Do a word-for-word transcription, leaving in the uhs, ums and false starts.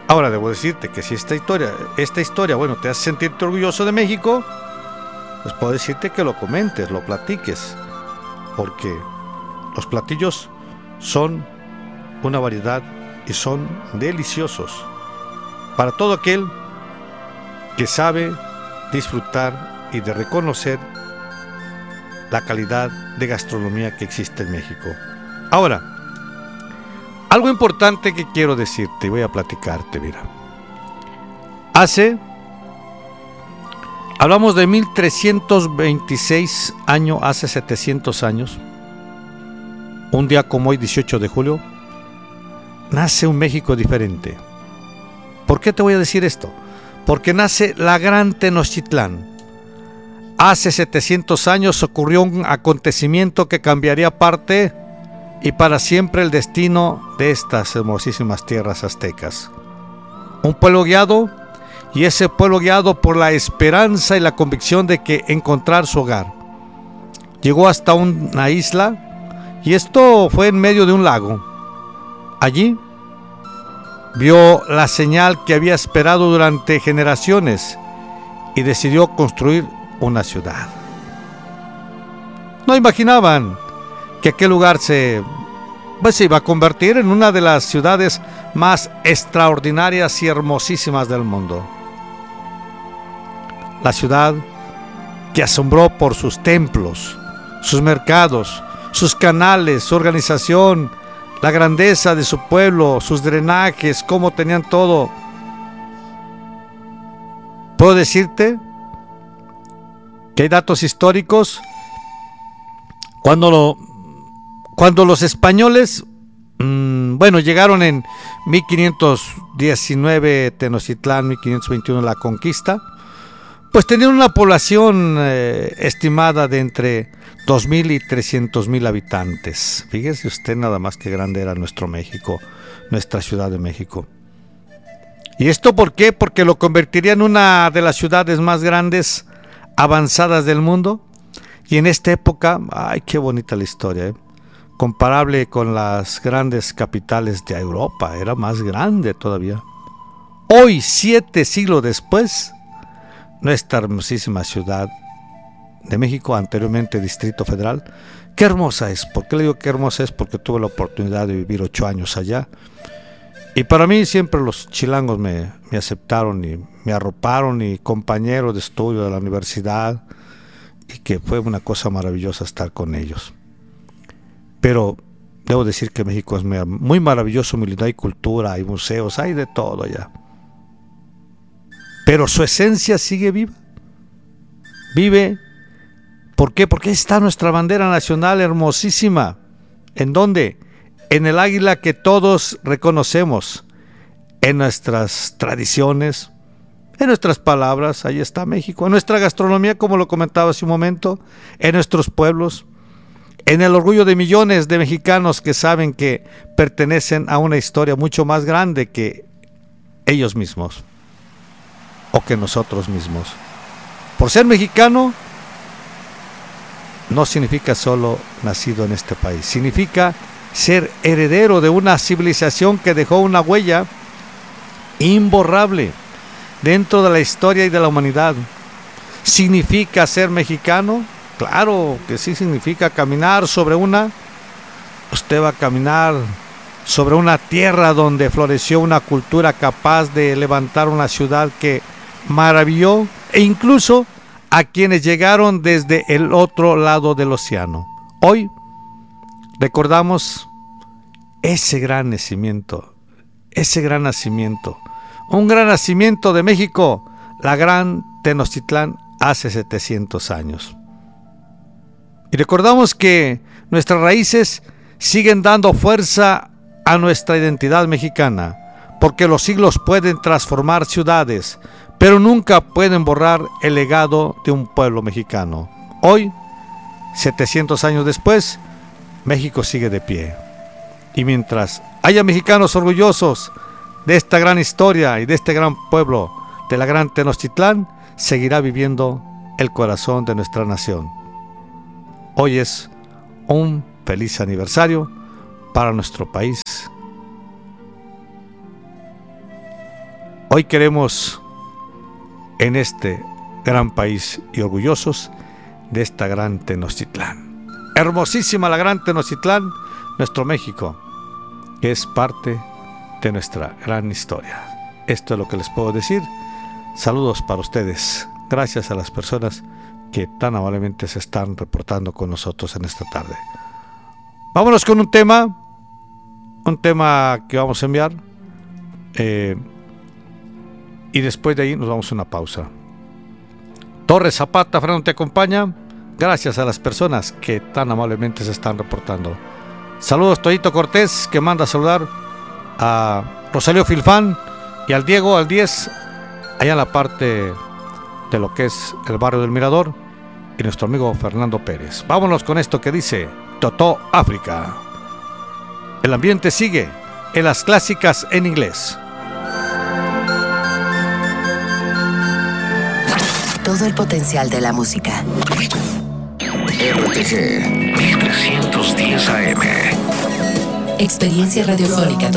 Ahora, debo decirte que si esta historia, esta historia, bueno, te hace sentirte orgulloso de México, pues puedo decirte que lo comentes, lo platiques, porque los platillos son una variedad y son deliciosos para todo aquel que sabe disfrutar y de reconocer la calidad de gastronomía que existe en México. Ahora, algo importante que quiero decirte y voy a platicarte, mira. Hace, hablamos de mil trescientos veintiséis años, hace setecientos años, un día como hoy, dieciocho de julio, nace un México diferente. ¿Por qué te voy a decir esto? Porque nace la Gran Tenochtitlán. Hace setecientos años ocurrió un acontecimiento que cambiaría parte y para siempre el destino de estas hermosísimas tierras aztecas. Un pueblo guiado, y ese pueblo guiado por la esperanza y la convicción de que encontrar su hogar. Llegó hasta una isla, y esto fue en medio de un lago. Allí vio la señal que había esperado durante generaciones y decidió construir una ciudad. No imaginaban que aquel lugar se, pues, se iba a convertir en una de las ciudades más extraordinarias y hermosísimas del mundo. La ciudad que asombró por sus templos, sus mercados, sus canales, su organización, la grandeza de su pueblo, sus drenajes, cómo tenían todo. Puedo decirte que hay datos históricos. Cuando, lo, cuando los españoles, mmm, bueno, llegaron en mil quinientos diecinueve Tenochtitlán, mil quinientos veintiuno la conquista, pues tenían una población eh, estimada de entre dos mil y trescientos mil habitantes. Fíjese usted nada más que grande era nuestro México, nuestra Ciudad de México. ¿Y esto por qué? Porque lo convertiría en una de las ciudades más grandes, avanzadas del mundo. Y en esta época, ay, qué bonita la historia, ¿eh? Comparable con las grandes capitales de Europa, era más grande todavía. Hoy, siete siglos después, nuestra hermosísima ciudad de México, anteriormente Distrito Federal, qué hermosa es. ¿Por qué le digo qué hermosa es? Porque tuve la oportunidad de vivir ocho años allá. Y para mí siempre los chilangos me, me aceptaron y me arroparon, y compañeros de estudio de la universidad, y que fue una cosa maravillosa estar con ellos. Pero debo decir que México es muy maravilloso, muy lindo, hay cultura, hay museos, hay de todo allá. Pero su esencia sigue viva. Vive, ¿por qué? Porque ahí está nuestra bandera nacional hermosísima. ¿En dónde? En el águila que todos reconocemos, en nuestras tradiciones, en nuestras palabras, ahí está México, en nuestra gastronomía, como lo comentaba hace un momento, en nuestros pueblos, en el orgullo de millones de mexicanos que saben que pertenecen a una historia mucho más grande que ellos mismos, o que nosotros mismos. Por ser mexicano, no significa solo nacido en este país, significa ser heredero de una civilización que dejó una huella imborrable dentro de la historia y de la humanidad. ¿Significa ser mexicano? Claro que sí, significa caminar sobre una... Usted va a caminar sobre una tierra donde floreció una cultura capaz de levantar una ciudad que maravilló, e incluso a quienes llegaron desde el otro lado del océano. Hoy recordamos ese gran nacimiento, ese gran nacimiento, un gran nacimiento de México, la Gran Tenochtitlán, hace setecientos años. Y recordamos que nuestras raíces siguen dando fuerza a nuestra identidad mexicana, porque los siglos pueden transformar ciudades, pero nunca pueden borrar el legado de un pueblo mexicano. Hoy, setecientos años después, México sigue de pie. Y mientras haya mexicanos orgullosos de esta gran historia y de este gran pueblo, de la Gran Tenochtitlán, seguirá viviendo el corazón de nuestra nación. Hoy es un feliz aniversario para nuestro país. Hoy queremos en este gran país y orgullosos de esta gran Tenochtitlán. Hermosísima la gran Tenochtitlán, nuestro México, que es parte de nuestra gran historia. Esto es lo que les puedo decir. Saludos para ustedes. Gracias a las personas que tan amablemente se están reportando con nosotros en esta tarde. Vámonos con un tema, un tema que vamos a enviar, eh, y después de ahí nos vamos a una pausa. Torres Zapata, Fernando te acompaña. Gracias a las personas que tan amablemente se están reportando. Saludos Toyito Cortés, que manda a saludar a Rosalío Filfán y al Diego, al diez, allá en la parte de lo que es el barrio del Mirador, y nuestro amigo Fernando Pérez. Vámonos con esto que dice Totó África. El ambiente sigue en las clásicas en inglés. Todo el potencial de la música. R T G mil trescientos diez A M. Experiencia radiofónica.